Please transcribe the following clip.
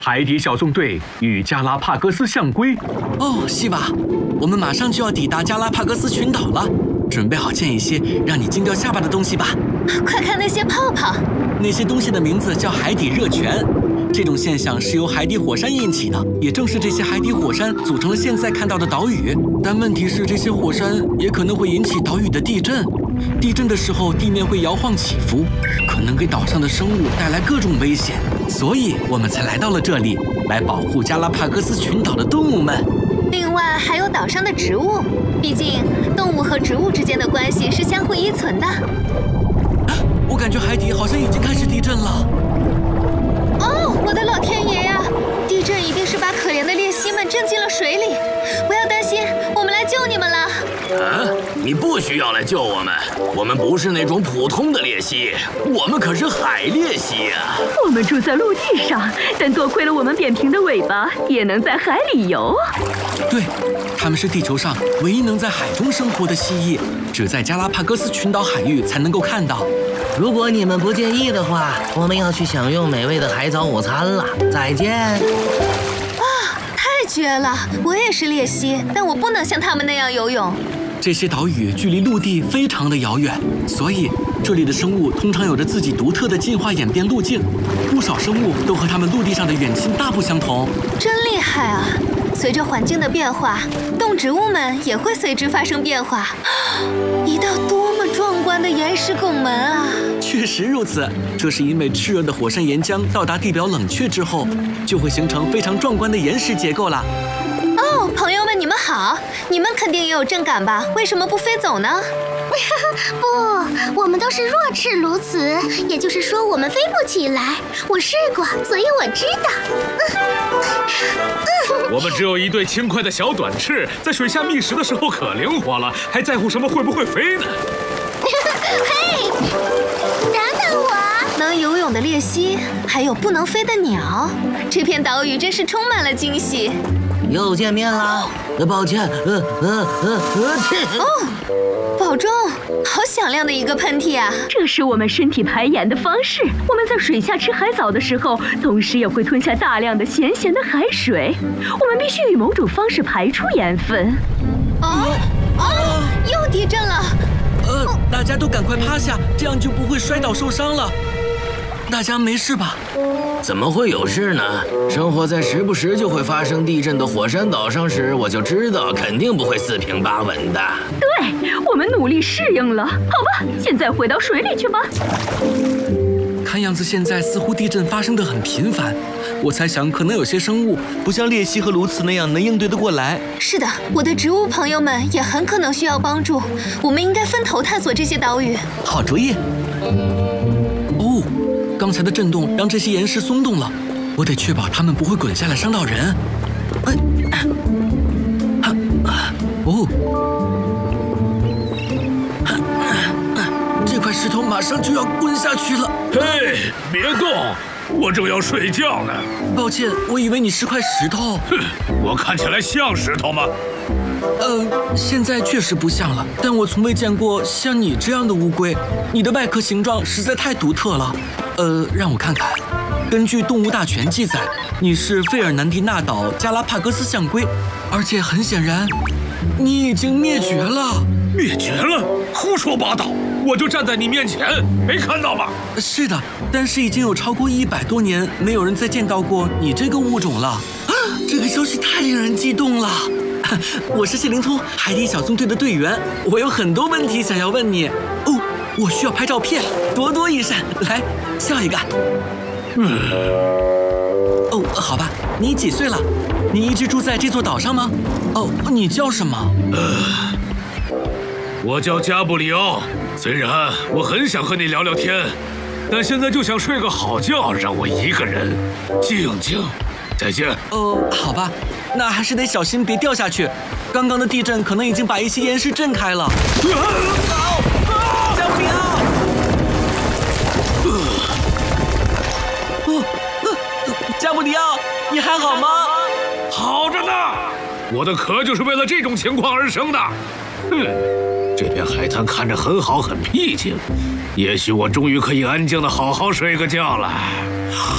海底小纵队与加拉帕戈斯象龟。 哦，西瓦，我们马上就要抵达加拉帕戈斯群岛了，准备好见一些让你惊掉下巴的东西吧。 快看那些泡泡， 那些东西的名字叫海底热泉。这种现象是由海底火山引起的，也正是这些海底火山组成了现在看到的岛屿。但问题是，这些火山也可能会引起岛屿的地震。地震的时候，地面会摇晃起伏，可能给岛上的生物带来各种危险。所以我们才来到了这里，来保护加拉帕戈斯群岛的动物们。 另外还有岛上的植物，毕竟动物和植物之间的关系是相互依存的。 我感觉海底好像已经开始地震了。 哦，我的老天爷呀！地震一定是把可怜的鬣蜥们震进了水里。不要担心，我们来救你们了。 啊，你不需要来救我们，我们不是那种普通的鬣蜥，我们可是海鬣蜥啊！ 我们住在陆地上，但多亏了我们扁平的尾巴，也能在海里游。 对，它们是地球上唯一能在海中生活的蜥蜴，只在加拉帕戈斯群岛海域才能够看到。 如果你们不介意的话，我们要去享用美味的海藻午餐了。再见。 太绝了！我也是鬣蜥，但我不能像他们那样游泳。 这些岛屿距离陆地非常的遥远，所以这里的生物通常有着自己独特的进化演变路径。不少生物都和它们陆地上的远亲大不相同。 真厉害啊！随着环境的变化，动植物们也会随之发生变化。一道多么壮观的岩石拱门啊！ 确实如此，这是因为炽热的火山岩浆到达地表冷却之后，就会形成非常壮观的岩石结构了。 哦，朋友们，你们好！你们肯定也有震感吧？为什么不飞走呢？ 不，我们都是弱翅鸬鹚，也就是说我们飞不起来。我试过，所以我知道。 我们只有一对轻快的小短翅，在水下觅食的时候可灵活了，还在乎什么会不会飞呢？ 嘿，等等我！ 能游泳的鬣蜥，还有不能飞的鸟，这片岛屿真是充满了惊喜。 又见面啦！抱歉， 哦，保重！好响亮的一个喷嚏啊！ 这是我们身体排盐的方式。我们在水下吃海藻的时候，同时也会吞下大量的咸的海水。我们必须以某种方式排出盐分。 又地震了！ 大家都赶快趴下，这样就不会摔倒受伤了。大家没事吧？ 怎么会有事呢？生活在时不时就会发生地震的火山岛上时，我就知道肯定不会四平八稳的。 对，我们努力适应了。好吧，现在回到水里去吧。 看样子现在似乎地震发生得很频繁，我猜想可能有些生物不像鬣蜥和鸬鹚那样能应对得过来。 是的，我的植物朋友们也很可能需要帮助。我们应该分头探索这些岛屿。 好主意。哦，刚才的震动让这些岩石松动了，我得确保它们不会滚下来伤到人。这块石头马上就要滚下去了。 嘿，别动，我正要睡觉呢。 抱歉，我以为你是块石头。 哼，我看起来像石头吗？ 现在确实不像了，但我从未见过像你这样的乌龟。你的外壳形状实在太独特了。让我看看。根据《动物大全》记载，你是费尔南迪纳岛加拉帕戈斯象龟，而且很显然，你已经灭绝了。 灭绝了？胡说八道！我就站在你面前，没看到吗？ 是的，但是已经有超过100多年没有人再见到过你这个物种了。这个消息太令人激动了。我是谢灵通，海底小纵队的队员，我有很多问题想要问你。哦，我需要拍照片，多益善，来笑一个。哦，好吧，你几岁了？你一直住在这座岛上吗？哦，你叫什么？ 我叫加布里奥。虽然我很想和你聊聊天，但现在就想睡个好觉，让我一个人静静。再见。 好吧，那还是得小心别掉下去。刚刚的地震可能已经把一些岩石震开了。加布里奥！加布里奥，你还好吗？ 好着呢，我的壳就是为了这种情况而生的。这片海滩看着很好，很僻静，也许我终于可以安静的好好睡个觉了。